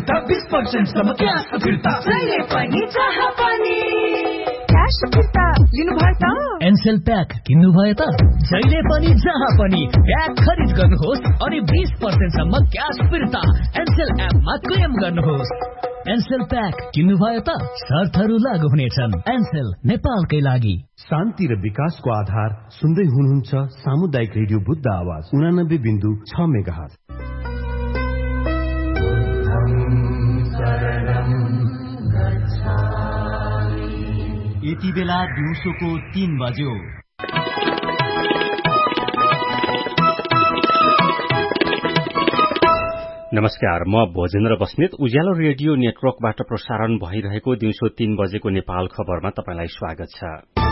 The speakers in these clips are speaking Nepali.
फिर्ता 20% सम्म क्यास फिर्ता जहिले पनि जहाँ पनि क्यास फिर्ता लिनुभयो त एनसेल प्याक किन्नुभयो त जहिले पनि जहाँ पनि प्याक खरिद गर्नुहोस् अनि 20% सम्म क्यास फिर्ता एनसेल एपमा क्लेम गर्नुहोस्। एनसेल प्याक किन्नुभयो त शर्तहरू लागू हुनेछन्। एनसेल नेपालकै लागि। शान्ति र विकासको आधार सुन्दै हुनुहुन्छ सामुदायिक रेडियो बुद्ध आवाज 89.6 मेगाहर्ज। यति बेला दिउँसोको 3 बज्यो। नमस्कार, म भोजेन्द्र बस्नेत उज्यालो रेडियो नेटवर्कबाट प्रसारण भइरहेको दिउँसो 3 बजेको नेपाल खबरमा तपाईलाई स्वागत छ।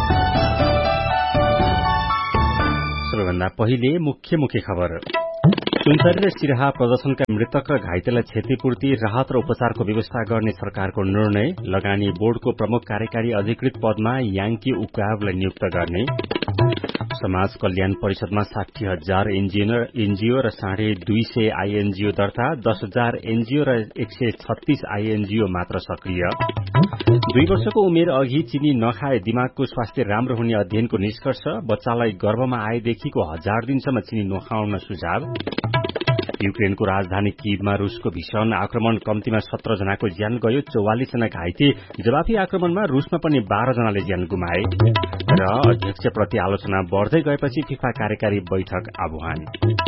सबैभन्दा पहिले मुख्य खबर। सुनसरी र सिराहा प्रदर्शनका मृतक र घाइतेलाई क्षतिपूर्ति, राहत र उपचारको व्यवस्था गर्ने सरकारको निर्णय। लगानी बोर्डको प्रमुख कार्यकारी अधिकृत पदमा याङ्की उक्कावलाई नियुक्त गर्ने। समाज कल्याण परिषदमा 60,000 एनजीओ र 250 आईएनजीओ दर्ता, 10,000 एनजीओ र 136 आईएनजीओ मात्र सक्रिय। 2 वर्षको उमेर अघि चिनी नखाए दिमागको स्वास्थ्य राम्रो हुने अध्ययनको निष्कर्ष। बच्चालाई गर्भमा आएदेखिको 1000 दिनसम्म चिनी नखाउन सुझाव। युक्रेनको राजधानी कीवमा रूसको भीषण आक्रमण, कम्तीमा 17 जनाको ज्यान गयो, 44 जना घाइते। जवाफी आक्रमणमा रूसमा पनि 12 जनाले ज्यान गुमाए। र अध्यक्षप्रति आलोचना बढ्दै गएपछि फिफा कार्यकारी बैठक आह्वान।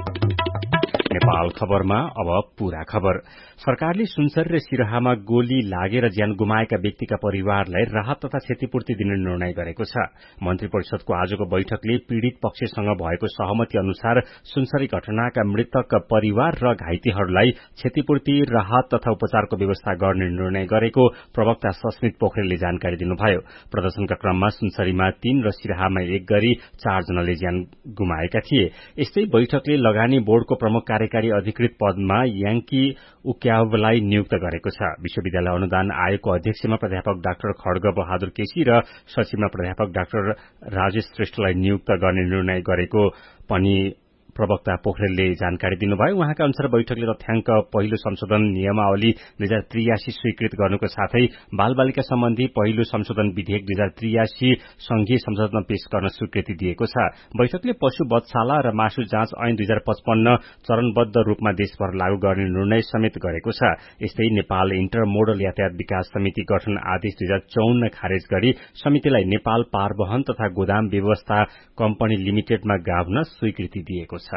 नेपाल खबरमा अब पूरा खबर। सरकारले सुनसरी र सिराहामा गोली लागेर ज्यान गुमाएका व्यक्तिका परिवारलाई राहत तथा क्षतिपूर्ति दिने निर्णय गरेको छ। मन्त्री परिषदको आजको बैठकले पीड़ित पक्षसँग भएको सहमति अनुसार सुनसरी घटनाका मृतक परिवार र घाइतेहरूलाई क्षतिपूर्ति, राहत तथा उपचारको व्यवस्था गर्ने निर्णय गरेको प्रवक्ता सस्मित पोखरेलले जानकारी दिनुभयो। प्रदर्शनका क्रममा सुनसरीमा 3 र सिराहामा 1 गरी 4 जनाले ज्यान गुमाएका थिए। यस्तै बैठकले लगानी बोर्डको प्रमुख कार्यकारी अधिकृत पदमा याङ्की उक्यावलाई नियुक्त गरेको छ। विश्वविद्यालय अनुदान आयोगको अध्यक्षमा प्राध्यापक डाक्टर खड्ग बहादुर केसी र सचिवमा प्राध्यापक डाक्टर राजेश श्रेष्ठलाई नियुक्त गर्ने निर्णय गरेको पनि प्रवक्ता पोखरेलले जानकारी दिनुभयो। उहाँका अनुसार बैठकले तथ्याङ्क पहिलो संशोधन नियमावली 2083 स्वीकृत गर्नुको साथै बालबालिका सम्बन्धी पहिलो संशोधन विधेयक 2083 संघीय संसदमा पेश गर्न स्वीकृति दिएको छ। बैठकले पशु वधशाला र मासु जाँच ऐन 2055 चरणबद्ध रूपमा देशभर लागू गर्ने निर्णय समेत गरेको छ। यस्तै नेपाल इन्टरमोडल यातायात विकास समिति गठन आदेश 2054 खारेज गरी समितिलाई नेपाल पारवहन तथा गोदाम व्यवस्था कम्पनी लिमिटेडमा गाभ्न स्वीकृति दिएको छ।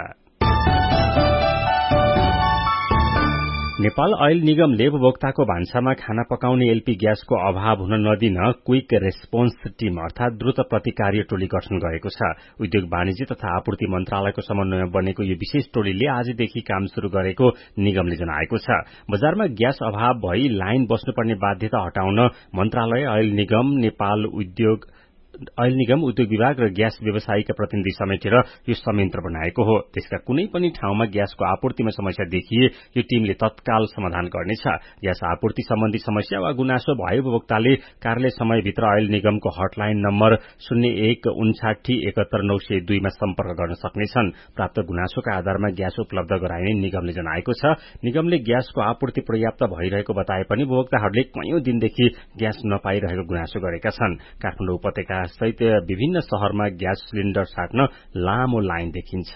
नेपाल ऐल निगमले उपभोक्ताको भान्सामा खाना पकाउने एलपी ग्यासको अभाव हुन नदिन क्विक रेस्पोन्स टीम अर्थात द्रुत प्रतिकार्य टोली गठन गरेको छ। उद्योग वाणिज्य तथा आपूर्ति मन्त्रालयको समन्वयमा बनेको यो विशेष टोलीले आजदेखि काम शुरू गरेको निगमले जनाएको छ। बजारमा ग्यास अभाव भई लाइन बस्नुपर्ने बाध्यता हटाउन मन्त्रालय, ऐल निगम, उद्योग विभाग र ग्यास व्यवसायीका प्रतिनिधि समेटेर यो संयन्त्र बनाएको हो। त्यसका कुनै पनि ठाउँमा ग्यासको आपूर्तिमा समस्या देखिए यो टीमले तत्काल समाधान गर्नेछ। ग्यास आपूर्ति सम्बन्धी समस्या वा गुनासो भए उपभोक्ताले कार्यालय समयभित्र ऐल निगमको हटलाइन नम्बर 0159717902 मा सम्पर्क गर्न सक्नेछन्। प्राप्त गुनासोका आधारमा ग्यास उपलब्ध गराइने निगमले जनाएको छ। निगमले ग्यासको आपूर्ति पर्याप्त भइरहेको बताए पनि उपभोक्ताहरूले कैयौं दिनदेखि ग्यास नपाइरहेको गुनासो गरेका छन्। काठमाडौँ उपत्यका सहित विभिन्न शहरमा ग्यास सिलिण्डर साट्न लामो लाइन देखिन्छ।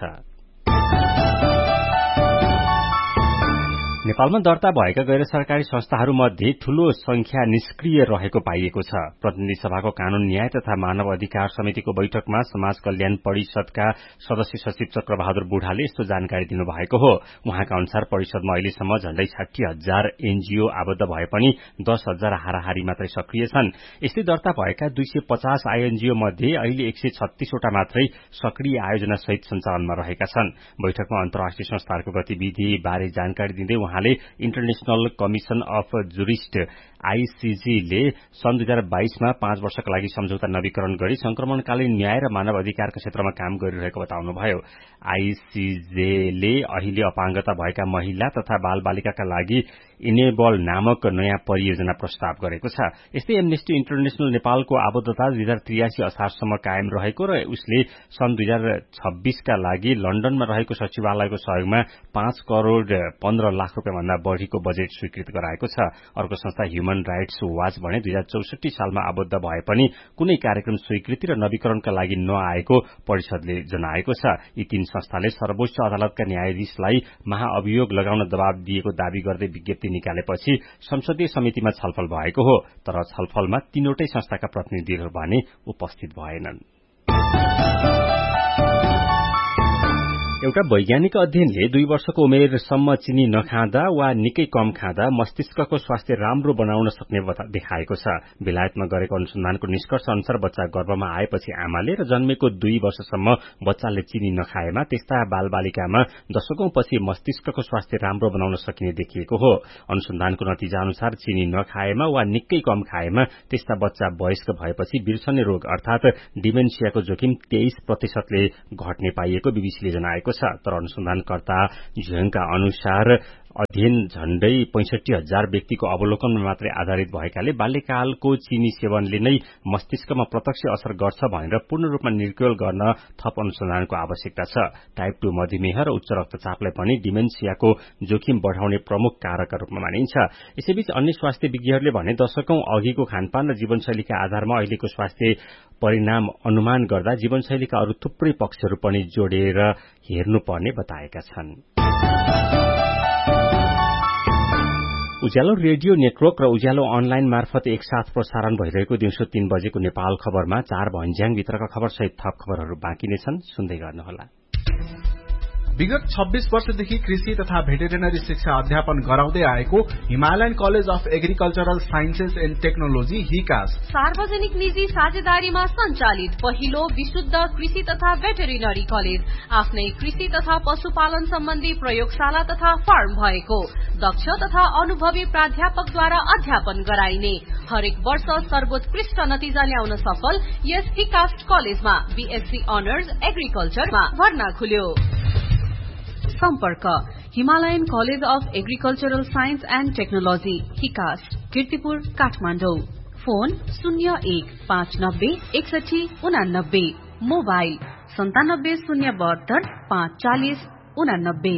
नेपालमा दर्ता भएका गैर सरकारी संस्थाहरूमध्ये ठूलो संख्या निष्क्रिय रहेको पाइएको छ। प्रतिनिधि सभाको कानून न्याय तथा मानव अधिकार समितिको बैठकमा समाज कल्याण परिषदका सदस्य सचिव चक्रबहादुर बुढाले यस्तो जानकारी दिनुभएको हो। उहाँका अनुसार परिषदमा अहिलेसम्म झण्डै 60,000 एनजीओ आबद्ध भए पनि 10,000 हाराहारी मात्रै सक्रिय छन्। यस्तै दर्ता भएका 250 आईएनजीओ मध्ये अहिले 136 वटा मात्रै सक्रिय आयोजना सहित सञ्चालनमा रहेका छन्। बैठकमा अन्तर्राष्ट्रिय संस्थाहरूको गतिविधि बारे जानकारी दिँदै उहाँले इन्टरनेशनल कमिशन अफ जुरिस्ट आईसीजेले सन् 2022मा 5 वर्षका लागि सम्झौता नवीकरण गरी संक्रमणकालीन न्याय र मानव अधिकारका क्षेत्रमा काम गरिरहेको बताउनुभयो। आईसीजेले अहिले अपाङ्गता भएका महिला तथा बालबालिकाका लागि इनेबल नामक नयाँ परियोजना प्रस्ताव गरेको छ। यस्तै एमनेस्टी इन्टरनेशनल नेपालको आबद्धता 2083 असारसम्म कायम रहेको र उसले सन् 2026 का लागि लन्डनमा रहेको सचिवालयको सहयोगमा 5 करोड़ 15 लाख रुपियाँ भन्दा बढ़ीको बजेट स्वीकृत गराएको छ। अर्को संस्था ह्युमन राइट्स वाच भने 2064 सालमा आबद्ध भए पनि कुनै कार्यक्रम स्वीकृति र नवीकरणका लागि नआएको परिषदले जनाएको छ। यी तीन संस्थाले सर्वोच्च अदालतका न्यायाधीशलाई महाअभियोग लगाउन दबाव दिएको दावी गर्दै विज्ञप्ति निकालेपछि संसदीय समितिमा छलफल भएको हो, तर छलफलमा तीनवटै संस्थाका प्रतिनिधिहरू भने उपस्थित भएनन्। एउटा वैज्ञानिक अध्ययनले 2 वर्षको उमेरसम्म चिनी नखाँदा वा निकै कम खाँदा मस्तिष्कको स्वास्थ्य राम्रो बनाउन सक्ने देखाएको छ। बेलायतमा गरेको अनुसन्धानको निष्कर्ष अनुसार बच्चा गर्भमा आएपछि आमाले र जन्मेको 2 वर्षसम्म बच्चाले चिनी नखाएमा त्यस्ता बालबालिकामा दशकौंपछि मस्तिष्कको स्वास्थ्य राम्रो बनाउन सकिने देखिएको हो। अनुसन्धानको नतिजा अनुसार चिनी नखाएमा वा निकै कम खाएमा त्यस्ता बच्चा वयस्क भएपछि बिर्सने रोग अर्थात डिमेन्सियाको जोखिम 23% ले घट्ने पाइएको बीबीसीले जनाएको छ। तर अनुसन्धानकर्ता झ्याङका अनुसार अध्ययन झण्डै 65,000 व्यक्तिको अवलोकनमा मात्रै आधारित भएकाले बाल्यकालको चिनी सेवनले नै मस्तिष्कमा प्रत्यक्ष असर गर्छ भनेर पूर्ण रूपमा निर्क्युल गर्न थप अनुसन्धानको आवश्यकता छ। टाइप 2 मधुमेह र उच्च रक्तचापलाई पनि डिमेन्सियाको जोखिम बढ़ाउने प्रमुख कारकका रूपमा मानिन्छ। यसैबीच अन्य स्वास्थ्य विज्ञहरूले भने दशकौं अघिको खानपान र जीवनशैलीका आधारमा अहिलेको स्वास्थ्य परिणाम अनुमान गर्दा जीवनशैलीका अरू थुप्रै पक्षहरू पनि जोडेर हेर्नुपर्ने बताएका छन्। उज्यालो रेडियो नेटवर्क र उज्यालो अनलाइन मार्फत एकसाथ प्रसारण भइरहेको दिउँसो 3 बजेको नेपाल खबरमा 4 भन्ज्याङभित्रका खबरसहित थप खबरहरू बाँकी नै छन्, सुन्दै गर्नुहोला। विगत 26 वर्षदेखि कृषि तथा भेटेरिनरी शिक्षा अध्यापन गराउँदै आएको Himalayan college of agricultural sciences and technology हिकास सार्वजनिक निजी साझेदारीमा सञ्चालित पहिलो विशुद्ध कृषि तथा भेटेरिनरी कलेज आफ्नै कृषि तथा पशुपालन सम्बन्धी प्रयोगशाला तथा फार्म भएको दक्ष तथा अनुभवी प्राध्यापकद्वारा अध्यापन गराइने हरेक वर्ष सर्वोत्कृष्ट नतिजा ल्याउन सफल यस हिकास्ट कलेजमा बीएससी अनर्स एग्रिकल्चरमा भर्ना खुल्यो। सम्पर्क Himalayan college of agricultural science and technology हिकास्ट Kirtipur Kathmandu. Phone 01596189 mobile 9702 540 89।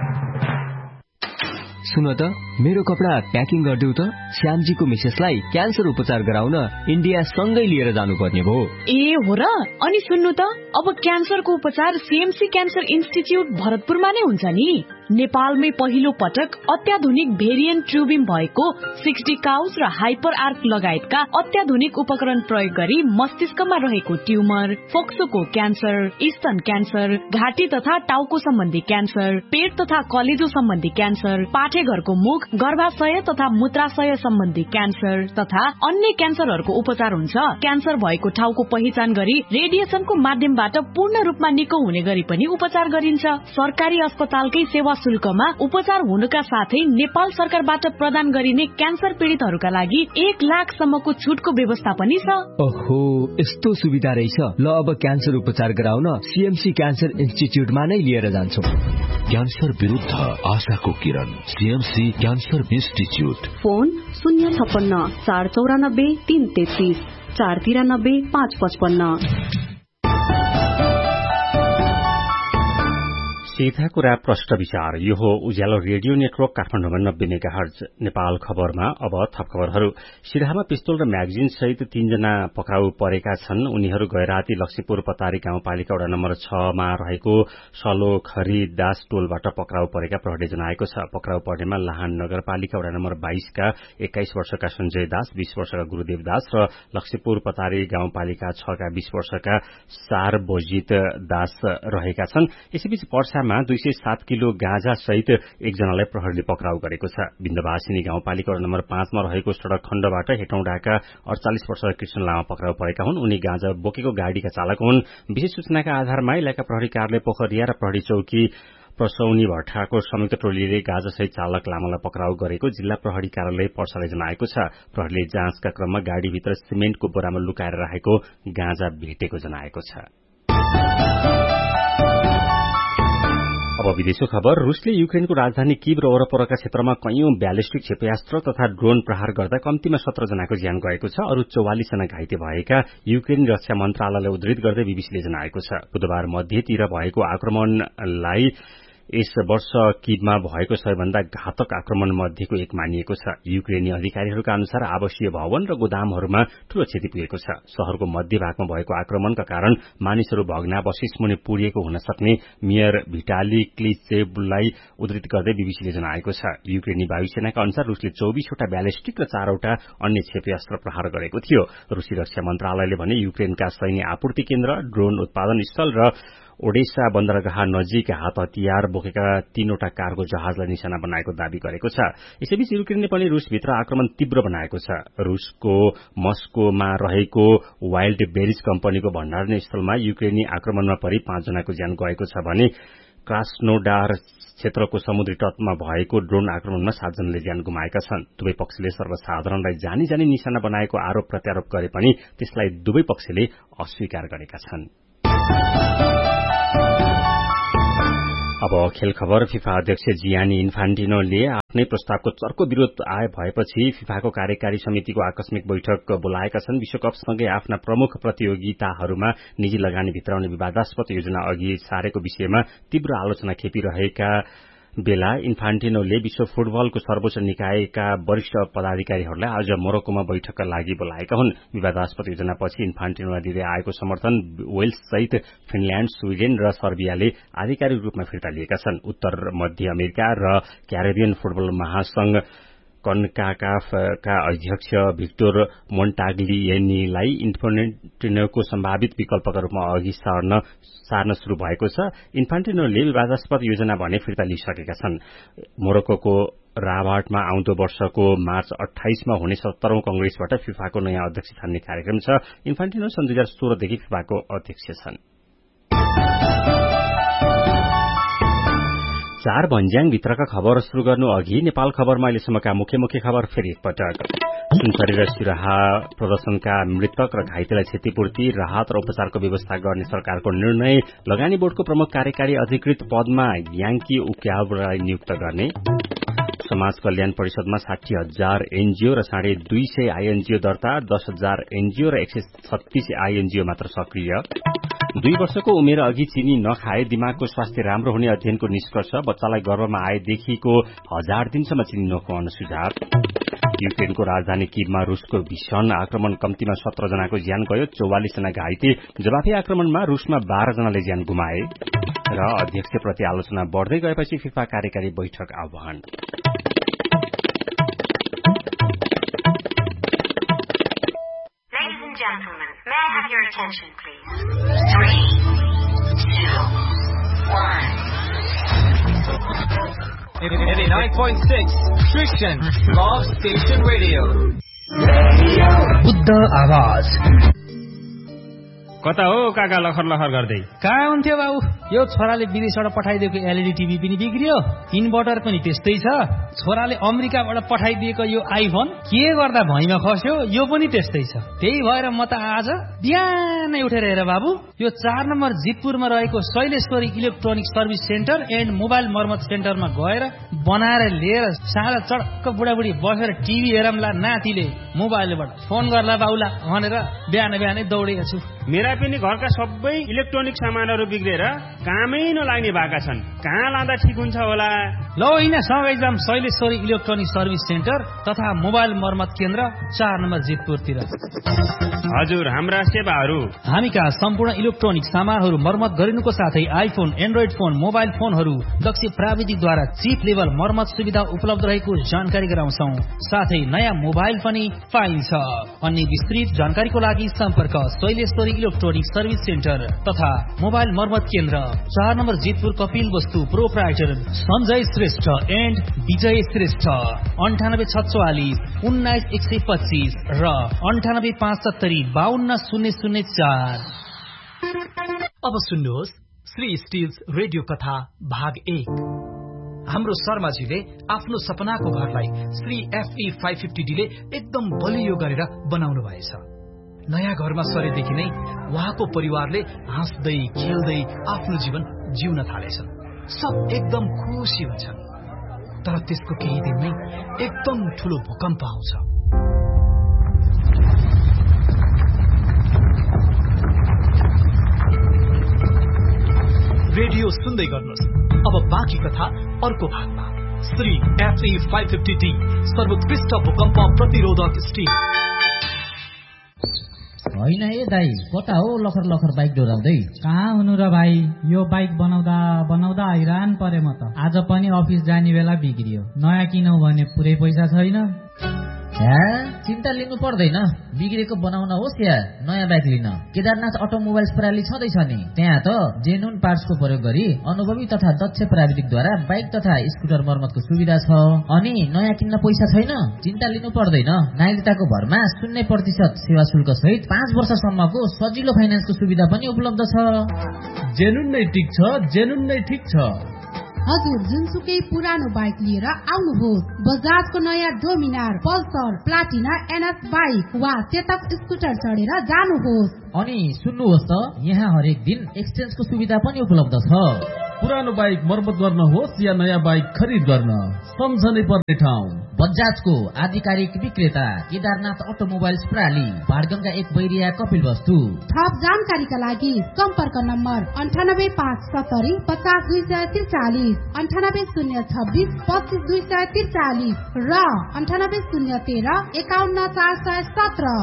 सुन त मेरो कपडा प्याकिङ गरिदेऊ त, श्यामजीको मिसेसलाई क्यान्सर उपचार गराउन इन्डिया सँगै लिएर जानुपर्ने भयो। ए हो र? अनि सुन्नु त, अब क्यान्सरको उपचार सीएमसी क्यान्सर इन्स्टिच्युट भरतपुरमा नै हुन्छ नि। नेपालमै पहिलो पटक अत्याधुनिक भेरिएन्ट ट्युबिम भएको 60 काउस र हाइपर आर्क लगायतका अत्याधुनिक उपकरण प्रयोग गरी मस्तिष्कमा रहेको ट्युमर, फोक्सोको क्यान्सर, स्तन क्यान्सर, घाँटी तथा टाउको सम्बन्धी क्यान्सर, पेट तथा कलेजो सम्बन्धी क्यान्सर, पाठेघरको मुख, गर्भाशय तथा मूत्राशय सम्बन्धी क्यान्सर तथा अन्य क्यान्सरहरूको उपचार हुन्छ। क्यान्सर भएको ठाउँको पहिचान गरी रेडिएसनको माध्यमबाट पूर्ण रूपमा निको हुने गरी पनि उपचार गरिन्छ। सरकारी अस्पतालकै सेवा शुल्कमा उपचार हुनुका साथै नेपाल सरकारबाट प्रदान गरिने क्यान्सर पीड़ितहरूका लागि 1 लाखसम्मको छुटको व्यवस्था पनि छ। ओहो, यस्तो सुविधा रहेछ। ल अब क्यान्सर उपचार गराउन सीएमसी क्यान्सर इन्स्टिच्युटमा नै लिएर जान्छौं। क्यान्सर विरुद्ध आशाको किरण सीएमसी क्यान्सर इन्स्टिच्युट। फोन 056 494 333 493 555। सीधा कुरा प्रश्न विचार। यो हो उज्यालो रेडियो नेटवर्क काठमाडौँमा 90 मेगाहर्ज। नेपाल खबरमा अब थप खबरहरू। सिराहामा पिस्तोल र म्यागजिन सहित 3 जना पक्राउ परेका छन्। उनीहरू गैराती लक्ष्मीपुर पतारी गाउँपालिका वडा नम्बर 6 मा रहेको सलोखरी दास टोलबाट पक्राउ परेका प्रहरीले जनाएको छ। पक्राउ पर्नेमा लाहान नगरपालिका वडा नम्बर 22 का 21 वर्षका सञ्जय दास, 20 वर्षका गुरुदेव दास र लक्ष्मीपुर पतारी गाउँपालिका 6 का 20 वर्षका सारबोजित दास रहेका छन्। यसैबीच पर्सामा 207 किलो गाँजा सहित एकजनालाई प्रहरीले पक्राउ गरेको छ। बिन्दवासिनी गाउँपालिका वडा नम्बर 5 मा रहेको सड़क खण्डबाट हेटौँडाका 48 वर्षका कृष्ण लामा पक्राउ परेका हुन्। उनी गाँजा बोकेको गाडीका चालक हुन्। विशेष सूचनाका आधारमा इलाका प्रहरी कार्यालय पोखरिया र प्रहरी चौकी प्रसौनी भट्टाको संयुक्त टोलीले गाजासहित चालक लामालाई पक्राउ गरेको जिल्ला प्रहरी कार्यालय पर्साले जनाएको छ। प्रहरीले जाँचका क्रममा गाड़ीभित्र सिमेन्टको बोरामा लुकाएर राखेको गाँजा भेटेको जनाएको छ। अब विदेशको खबर। रूसले युक्रेनको राजधानी कीव र वरपरका क्षेत्रमा कैयौं ब्यालिस्टिक क्षेपयास्त्र तथा ड्रोन प्रहार गर्दा कम्तीमा 17 जनाको ज्यान गएको छ। अरू 44 जना घाइते भएका युक्रेनी रक्षा मन्त्रालयले उद्धृत गर्दै बीबीसीले जनाएको छ। बुधबार मध्यतिर भएको आक्रमणलाई यस वर्ष कीवमा भएको सबैभन्दा घातक आक्रमण मध्येको एक मानिएको छ। युक्रेनी अधिकारीहरूका अनुसार आवासीय भवन र गोदामहरूमा ठूलो क्षति पुगेको छ। शहरको मध्य भागमा भएको आक्रमणका कारण मानिसहरू भग्नावशेष मुनि पुरिएको हुन सक्ने मेयर भिटाली क्लिचेवलाई उद्धृत गर्दै बीबीसीले जनाएको छ। युक्रेनी वायुसेनाका अनुसार रुसले 24 वटा ब्यालिस्टिक र 4 वटा अन्य क्षेपयास्त्र प्रहार गरेको थियो। रूसी रक्षा मन्त्रालयले भने युक्रेनका सैन्य आपूर्ति केन्द्र, ड्रोन उत्पादन स्थल र ओडेसा बन्दरगाह नजिक हात हतियार बोकेका 3 वटा कार्गो जहाजलाई निशाना बनाएको दावी गरेको छ। यसैबीच युक्रेनले पनि रूसभित्र आक्रमण तीव्र बनाएको छ। रूसको मस्कोमा रहेको वाइल्ड बेरिज कम्पनीको भण्डारण स्थलमा युक्रेनी आक्रमणमा परि 5 जनाको ज्यान गएको छ भने क्रास्नोडार क्षेत्रको समुद्री तटमा भएको ड्रोन आक्रमणमा 7 जनाले ज्यान गुमाएका छन्। दुवै पक्षले सर्वसाधारणलाई जानी जानी निशाना बनाएको आरोप प्रत्यारोप गरे पनि त्यसलाई दुवै पक्षले अस्वीकार गरेका छन्। अब खेल खबर। फिफा अध्यक्ष जियानी इन्फान्टिनोले आफ्नै प्रस्तावको चर्को विरोध आए भएपछि फिफाको कार्यकारी समितिको आकस्मिक बैठक बोलाएका छन्। विश्वकपसँगै आफ्ना प्रमुख प्रतियोगिताहरूमा निजी लगानी भित्राउने विवादास्पद योजना अघि सारेको विषयमा तीव्र आलोचना खेपिरहेका बेला इन्फान्टिनोले विश्व फुटबलको सर्वोच्च निकायका वरिष्ठ पदाधिकारीहरूलाई आज मोरक्कोमा बैठकका लागि बोलाएका हुन्। विवादास्पद योजनापछि इन्फान्टिनोलाई दिँदै आएको समर्थन वेल्स सहित फिनल्याण्ड, स्वीडेन र सर्बियाले आधिकारिक रूपमा फिर्ता लिएका छन्। उत्तर मध्य अमेरिका र क्यारेबियन फुटबल महासंघ कन्काकाफका अध्यक्ष भिक्टोर मोन्टाग्लिएनीलाई इन्फान्टिनोको सम्भावित विकल्पका रूपमा अघि सार्न शुरू भएको छ। इन्फान्टिनोले विवादास्पद योजना भने फिर्ता लिइसकेका छन्। मोरक्कोको राबाटमा आउँदो वर्षको मार्च 28 मा हुने 17औं कंग्रेसबाट फिफाको नयाँ अध्यक्ष छान्ने कार्यक्रम छ। इन्फान्टिनो सन् 2016 देखि फिफाको अध्यक्ष छन्। 4 भन्ज्याङ भित्रका खबर शुरू गर्नु अघि नेपाल खबरमा अहिलेसम्मका मुख्य खबर फेरि एकपटक। सुनसरी र सिराहा प्रदर्शनका मृतक र घाइतेलाई क्षतिपूर्ति, राहत र उपचारको व्यवस्था गर्ने सरकारको निर्णय, लगानी बोर्डको प्रमुख कार्यकारी अधिकृत पदमा याङ्की उक्यावलाई नियुक्त गर्ने, समाज कल्याण परिषदमा 60,000 एनजीओ र 250 आईएनजीओ दर्ता, 10,000 एनजीओ र 136 आईएनजीओ मात्र सक्रिय, 2 वर्षको उमेर अघि चिनी नखाए दिमागको स्वास्थ्य राम्रो हुने अध्ययनको निष्कर्ष, बच्चालाई गर्भमा आएदेखिको 1000 दिनसम्म चिनी नखुवाउन सुझाव, युक्रेनको राजधानी कीवमा रूसको भीषण आक्रमण, कम्तीमा 17 जनाको ज्यान गयो, 44 जना घाइते, जवाफी आक्रमणमा रूसमा 12 जनाले ज्यान गुमाए र अध्यक्षप्रति आलोचना बढ्दै गएपछि फिफा कार्यकारी बैठक आह्वान। Your attention, please. 3, 2, 1. 89.6 Friction Love Station Radio. Buddha आवाज। कता हो काका लखर लखर गर्दै? कहाँ हुन्थ्यो बाबु? यो छोराले विदेशबाट पठाइदिएको एलईडी टिभी पनि बिग्रियो, इन्भर्टर पनि त्यस्तै छ। छोराले अमेरिकाबाट पठाइदिएको यो आइफोन के गर्दा भैँमा खस्यो, यो पनि त्यस्तै छ। त्यही भएर म त आज बिहानै उठेर हेर बाबु, यो 4 नम्बर जितपुरमा रहेको Shaileshwari electronic service centre and mobile मर्मत सेन्टरमा गएर बनाएर लिएर साँझ चड्क बुढाबुढी बसेर टिभी हेरमला, नातिले मोबाइलबाट फोन गर्ला बाउला भनेर बिहानै दौडेको छु। मेरा पनि घरका सबै इलेक्ट्रोनिक सामानहरू बिग्रेर कामै नलाग्ने भएका छन्। कहाँ लाँदा ठिक हुन्छ होला? ल होइन, सँगै जाम शैलेश्वरी इलेक्ट्रोनिक सर्भिस सेन्टर तथा मोबाइल मर्मत केन्द्र 4 नम्बर जितपुरतिर। हजुर, हाम्रा सेवाहरू हामी कहाँ सम्पूर्ण इलेक्ट्रोनिक सामानहरू मर्मत गरिनुको साथै आइफोन, एन्ड्रोइड फोन, मोबाइल फोनहरू दक्ष प्राविधिकद्वारा चिप लेभल मर्मत सुविधा उपलब्ध रहेको जानकारी गराउँछौं। साथै नयाँ मोबाइल पनि पाइन्छ। अन्य विस्तृत जानकारीको लागि सम्पर्क शैलेश्वरी इलेक्ट्रोनिक सर्भिस सेन्टर तथा मोबाइल मर्मत केन्द्र 4 नम्बर जितपुर, कपिल वस्तु, प्रोप्राइटर सञ्जय श्रेष्ठ एन्ड विजय श्रेष्ठ, 9846 19125 र 9875 52004। अब सुन्नुहोस् श्री स्टिल्स रेडियो कथा भाग 1। हाम्रो शर्माजीले आफ्नो सपनाको घरलाई श्री FE 550Dले एकदम बलियो गरेर बनाउनु भएछ। नयाँ घरमा सरेदेखि नै उहाँको परिवारले हाँस्दै खेल्दै आफ्नो जीवन जिउन थालेछन्। सब एकदम खुसी हुन्छन्। तर त्यसको केही दिनमै एकदम ठूलो भूकम्प आउँछ। रेडियो सुन्दै गर्नुहोस्। अब बाँकी कथा अर्को भागमा। श्री FE 550D सर्वोत्कृष्ट भूकम्प प्रतिरोधक स्टिल। होइन ए दाई, कता हो लखर लखर बाइक डोराउँदै? कहाँ हुनु र भाइ, यो बाइक बनाउँदा हैरान परे म त। आज पनि अफिस जाने बेला बिग्रियो। नयाँ किनौ भने पुरै पैसा छैन। चिन्ता लिनु पर्दैन, बिग्रेको बनाउन होस् या नयाँ बाइक लिन केदारनाथ अटोमोबाइल्स प्रणाली छँदैछ नि। त्यहाँ त जेन्युन पार्ट्सको प्रयोग गरी अनुभवी तथा दक्ष प्राविधिकद्वारा बाइक तथा स्कुटर मर्मतको सुविधा छ। अनि नयाँ किन्न पैसा छैन, चिन्ता लिनु पर्दैन। नागरिकताको भरमा 0% सेवा शुल्क सहित 5 वर्षसम्मको सजिलो फाइनान्सको सुविधा पनि उपलब्ध छ। जेन्युन नै ठिक छ, जेन्युन नै ठिक छ। हजुर जुनसुकै पुरानो बाइक लिएर आउनुहोस्। बजाजको नयाँ Dominar, Pulsar, Platina, NS bike वा चेतक स्कुटर चढेर जानुहोस्। अनि सुन्नुहोस् त, यहाँ हरेक दिन एक्सचेन्जको सुविधा पनि उपलब्ध छ। पुरानो बाइक मर्मत गर्न होस् या नयाँ बाइक खरिद गर्न, सम्झनै पर्ने ठाउँ बजाजको आधिकारिक विक्रेता केदारनाथ अटोमोबाइल्स प्रणाली, बाडगंगा 1 बैरिया कपिलवस्तु। थप जानकारीका लागि सम्पर्क नम्बर 98570 50243, 98026 25243 र 98013 51417।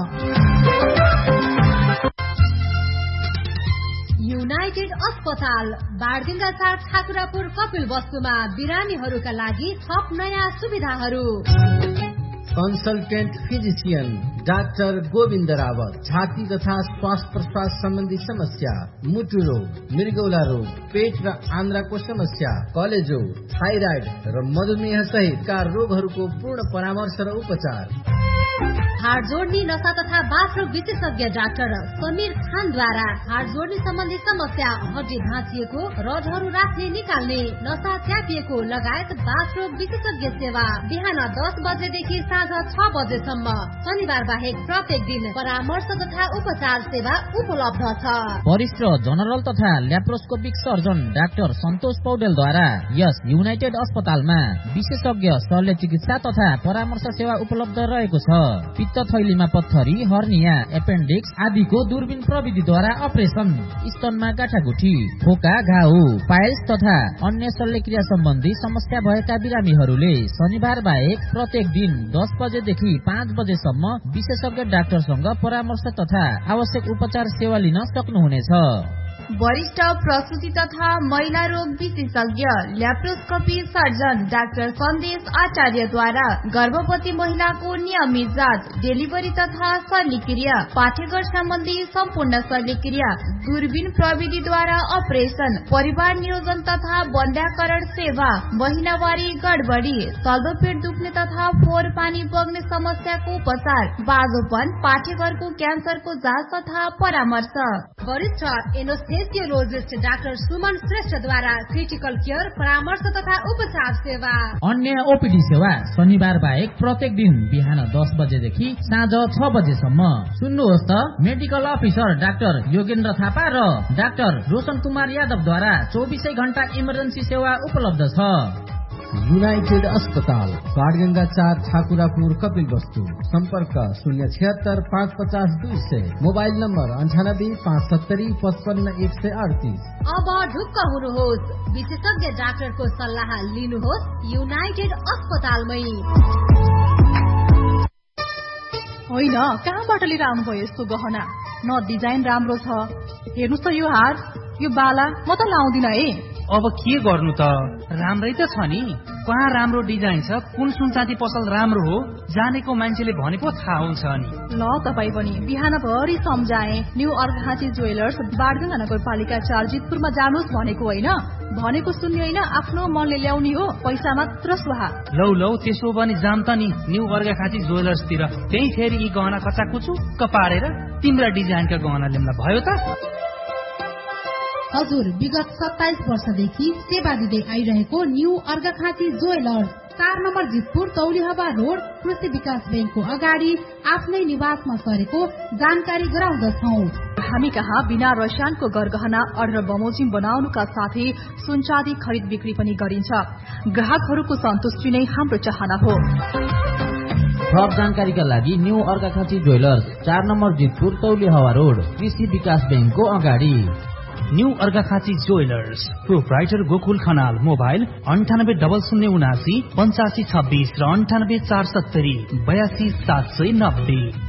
युनाइटेड अस्पताल बाडगंगा 4 ठाकुरापुर कपिलवस्तुमा बिरामीहरूका लागि थप नयाँ सुविधाहरू। Consultant physician doctor Govind Rawat, छाती तथा श्वास प्रश्वास सम्बन्धी समस्या, मुटु रोग, मृगौला रोग, पेट र आन्द्राको समस्या, कलेजो, थाइराइड र मधुमेह सहितका रोगहरूको पूर्ण परामर्श र उपचार। हाड जोड्ने, नसा तथा बाथरोग विशेषज्ञ डाक्टर समीर खानद्वारा हाड जोड्ने सम्बन्धी समस्या, हड्डी भाँचिएको, रडहरू राख्ने निकाल्ने, नसा च्यापिएको लगायत बाथरोग विशेषज्ञ सेवा बिहान 10 बजेदेखि साँझ 6 बजेसम्म। शनिबार बाहेक प्रत्येक दिन परामर्श तथा उपचार सेवा उपलब्ध छ। वरिष्ठ जनरल तथा ल्याप्रोस्कोपिक सर्जन डाक्टर सन्तोष पौडेलद्वारा यस युनाइटेड अस्पतालमा विशेषज्ञ शल्य चिकित्सा तथा परामर्श सेवा उपलब्ध रहेको छ। पित्त थैलीमा पत्थरी, हर्निया, एपेन्डिक्स आदिको दूरबीन प्रविधिद्वारा अपरेसन, स्तनमा गाँठागुठी, फोका, घाउ, पाइल्स तथा अन्य शल्यक्रिया सम्बन्धी समस्या भएका बिरामीहरूले शनिबार बाहेक प्रत्येक दिन 10 बजेदेखि 5 बजेसम्म विशेषज्ञ डाक्टरसँग परामर्श तथा आवश्यक उपचार सेवा लिन सक्नुहुनेछ। वरिष्ठ प्रसुति तथा महिला रोग विशेषज्ञ ल्याप्रोस्कोपी सर्जन डाक्टर सन्देश आचार्यद्वारा गर्भवती महिलाको नियमित जाँच, डेलिभरी तथा शल्यक्रिया, पाठेघर सम्बन्धी सम्पूर्ण शल्यक्रिया, दूरबीन प्रविधिद्वारा अपरेसन, परिवार नियोजन तथा बन्ध्याकरण सेवा, महिनावारी गडबडी, चल्दो पेट दुख्ने तथा फोहोर पानी बग्ने समस्याको उपचार, बाजोपन, पाठेघरको क्यान्सरको जाँच तथा परामर्श। वरिष्ठ एनेस्थेसियोलोजिस्ट डाक्टर सुमन श्रेष्ठद्वारा क्रिटिकल केयर, परामर्श तथा उपचार सेवा। अन्य ओपीडी सेवा शनिबार बाहेक प्रत्येक दिन बिहान 10 बजेदेखि साँझ 6 बजेसम्म। सुन्नुहोस् त, medical officer doctor Yogendra Thapa र डाक्टर रोशन कुमार यादवद्वारा 24 घण्टा इमर्जेन्सी सेवा उपलब्ध छ। युनाइटेड अस्पताल बाडगंगा 4 ठाकुरापुर कपिलवस्तु। सम्पर्क 076 550 200, मोबाइल नम्बर 98 570 55 138। अब ढुक्क हुनुहोस्, विशेषज्ञ डाक्टरको सल्लाह लिनुहोस् युनाइटेड अस्पतालमै। होइन, कहाँबाट लिएर आउनुभयो यस्तो गहना? न डिजाइन राम्रो छ। हेर्नुहोस् त, यो हार, यो बाला म त लाउँदिन है। अब के गर्नु त, राम्रै त छ नि। कहाँ राम्रो डिजाइन छ, कुन सुनचाँदी पसल राम्रो हो, जानेको मान्छेले भनेको थाहा हुन्छ नि। ल तपाईँ पनि बिहानभरि सम्झाए। न्यू अर्घाँची ज्वेलर्स बाडगंगा नगरपालिका 4 जितपुरमा जानुहोस् भनेको होइन, भनेको सुन्ने होइन, आफ्नो मनले ल्याउने हो, पैसा मात्र सुहा। लौ त्यसो भने जाम त नि न्यू अर्घाँची ज्वेलर्सतिर। त्यही फेरि यी गहना कच्चा कुचुक्क पारेर तिम्रा डिजाइनका गहना ल्याउँला भयो त। हजुर विगत 27 वर्षदेखि सेवा दिँदै आइरहेको new Arghakhanchi jewellers 4 number Jitpur तौलिहवा road कृषि विकास बैंकको अगाडि आफ्नै निवासमा सरेको जानकारी गराउँदछौं। हामी कहाँ बिना रसायनको गरगहना अर्डर बमोजिम बनाउनुका साथै सुनचाँदी खरिद बिक्री पनि गरिन्छ। ग्राहकहरूको सन्तुष्टि नै हाम्रो चाहना हो। थप जानकारीका लागि new Arghakhanchi jewellers 4 number Jitpur तौलिहवा road कृषि विकास बैंकको अगाडि। New Arghakhanchi jewellers proprietor Gokul Khanal mobile 980079 8526 र 9847 82 790।